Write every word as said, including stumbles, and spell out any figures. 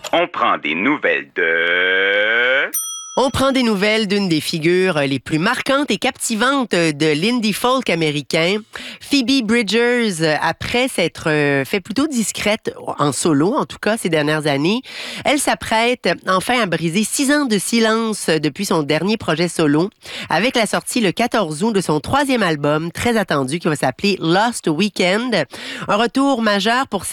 On prend des nouvelles de... On prend des nouvelles d'une des figures les plus marquantes et captivantes de l'indie folk américain, Phoebe Bridgers. Après s'être fait plutôt discrète en solo, en tout cas ces dernières années, elle s'apprête enfin à briser six ans de silence depuis son dernier projet solo, avec la sortie le quatorze août de son troisième album, très attendu, qui va s'appeler Lost Weekend. Un retour majeur pour